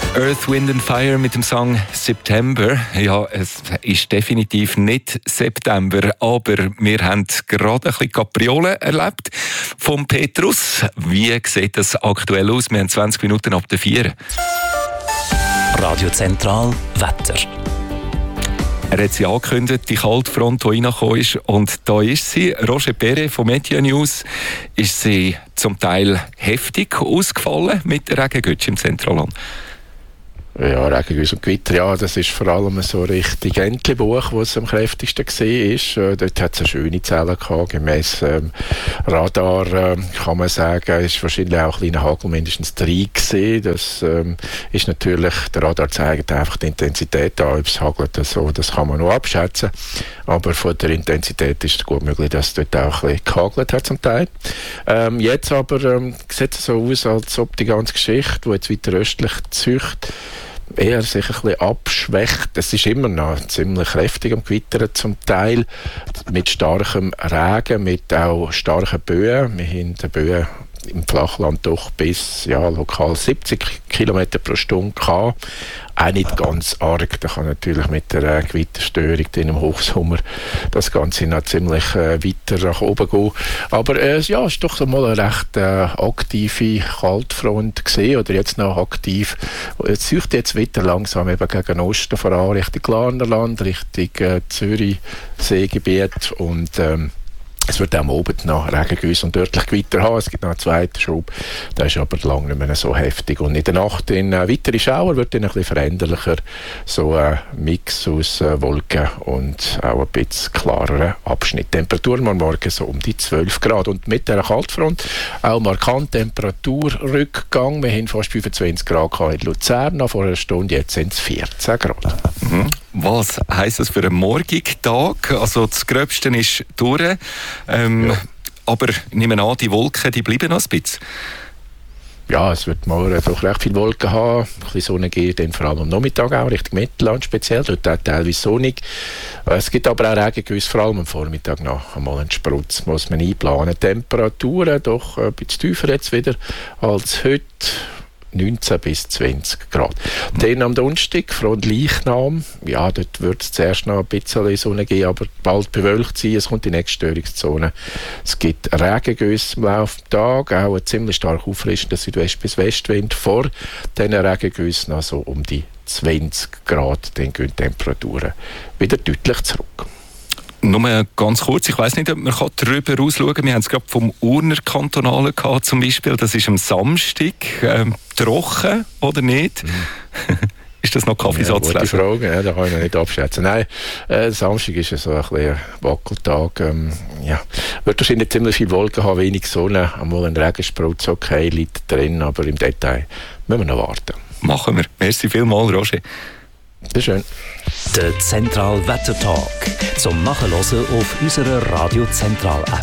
Earth, Wind and Fire mit dem Song September. Ja, es ist definitiv nicht September, aber wir haben gerade ein bisschen Kapriolen erlebt vom Petrus. Wie sieht das aktuell aus? Wir haben 20 Minuten ab der 4. Radio Zentral Wetter. Er hat sie angekündigt, die Kaltfront, die reingekommen ist. Und da ist sie, Roger Perret von Meteor News. Ist sie zum Teil heftig ausgefallen mit der Regengütsch im Zentralland? Ja, Regengüsse und Gewitter, ja, das ist vor allem so richtig Entlebuch, wo es am kräftigsten war. Dort hat es eine schöne Zelle gehabt, gemäss Radar kann man sagen, ist wahrscheinlich auch ein kleiner Hagel, mindestens 3 gewesen. Das ist natürlich, der Radar zeigt einfach die Intensität an, ob es hagelt oder so, das kann man noch abschätzen. Aber von der Intensität ist es gut möglich, dass es dort auch ein bisschen gehagelt hat zum Teil. Jetzt aber sieht es so aus, als ob die ganze Geschichte, die jetzt weiter östlich zücht, eher sich ein bisschen abschwächt. Es ist immer noch ziemlich kräftig am Gewittern zum Teil, mit starkem Regen, mit auch starken Böen. Wir haben die Böen im Flachland doch bis lokal 70 km pro Stunde gehabt. Auch nicht ganz arg. Da kann natürlich mit der Gewitterstörung im Hochsommer das Ganze noch ziemlich weiter nach oben gehen. Aber es ist doch mal eine recht aktive Kaltfront gesehen oder jetzt noch aktiv. Es zieht jetzt weiter langsam eben gegen Osten voran, Richtung Glarnerland, Richtung Zürichseegebiet und es wird auch am Abend noch Regengüsse und örtlich Gewitter haben. Es gibt noch einen zweiten Schub. Der ist aber lange nicht mehr so heftig. Und in der Nacht in weitere Schauer wird dann ein bisschen veränderlicher. So ein Mix aus Wolken und auch ein bisschen klareren Abschnitt. Temperaturen am Morgen so um die 12 Grad. Und mit dieser Kaltfront auch markant Temperaturrückgang. Wir haben fast 25 Grad in Luzern vor einer Stunde. Jetzt sind es 14 Grad. Mhm. Was heisst das für einen morgigen Tag? Also das Gröbste ist durch. Aber ich nehme an, die Wolken die bleiben noch ein bisschen. Ja, es wird morgen doch recht viele Wolken haben. Ein bisschen Sonne geht dann vor allem am Nachmittag auch, Richtung Mittelland speziell. Dort auch teilweise sonnig. Es gibt aber auch Regengüsse, vor allem am Vormittag noch einmal einen Sprutz. Muss man einplanen. Temperaturen doch ein bisschen tiefer jetzt wieder als heute. 19 bis 20 Grad. Dann am Donnerstag, Frontleichnam, ja, dort wird es zuerst noch ein bisschen Sonne geben, aber bald bewölkt sein, es kommt die nächste Störungszone. Es gibt Regengüsse im Laufe des Tages, auch ein ziemlich stark auffrischender Südwest- bis Westwind vor diesen Regengüssen, also um die 20 Grad, dann gehen die Temperaturen wieder deutlich zurück. Nur ganz kurz, ich weiss nicht, ob man darüber rausschauen kann. Wir haben es gerade vom Urner Kantonalen gehabt, zum Beispiel. Das ist am Samstag trocken, oder nicht? Ist das noch Kaffeesatz zu lesen? Gute Frage, ja, da kann ich noch nicht abschätzen. Nein, Samstag ist so ein bisschen ein Wackeltag. Wird wahrscheinlich ziemlich viel Wolken haben, wenig Sonne, einmal ein Regensprutz, okay, liegt drin, aber im Detail müssen wir noch warten. Machen wir. Merci vielmals, Roger. Sehr schön. Der Zentral Wettertag zum Nachhören auf unserer Radio Zentral App.